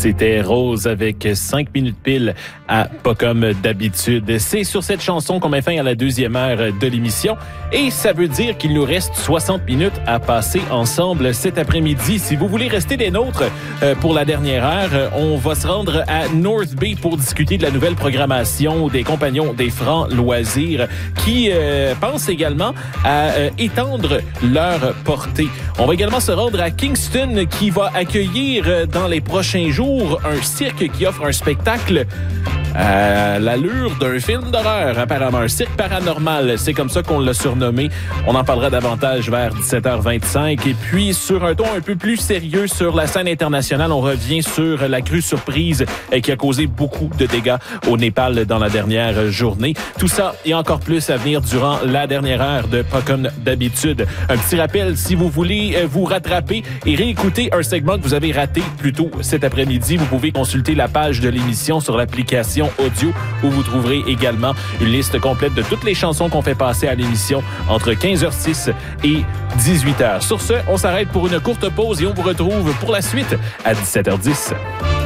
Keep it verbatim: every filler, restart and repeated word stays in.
C'était Rose avec cinq minutes pile à Pas comme d'habitude. C'est sur cette chanson qu'on met fin à la deuxième heure de l'émission. Et ça veut dire qu'il nous reste soixante minutes à passer ensemble cet après-midi. Si vous voulez rester des nôtres euh, pour la dernière heure, on va se rendre à North Bay pour discuter de la nouvelle programmation des Compagnons des Francs Loisirs qui euh, pensent également à euh, étendre leur portée. On va également se rendre à Kingston qui va accueillir euh, dans les prochains jours un cirque qui offre un spectacle à l'allure d'un film d'horreur, apparemment. Un cirque paranormal, c'est comme ça qu'on l'a surnommé. On en parlera davantage vers dix-sept heures vingt-cinq. Et puis, sur un ton un peu plus sérieux, sur la scène internationale, on revient sur la crue surprise qui a causé beaucoup de dégâts au Népal dans la dernière journée. Tout ça et encore plus à venir durant la dernière heure de Pas comme d'habitude. Un petit rappel, si vous voulez vous rattraper et réécouter un segment que vous avez raté plus tôt cet après-midi, vous pouvez consulter la page de l'émission sur l'application audio où vous trouverez également une liste complète de toutes les chansons qu'on fait passer à l'émission entre quinze heures six et dix-huit heures. Sur ce, on s'arrête pour une courte pause et on vous retrouve pour la suite à dix-sept heures dix.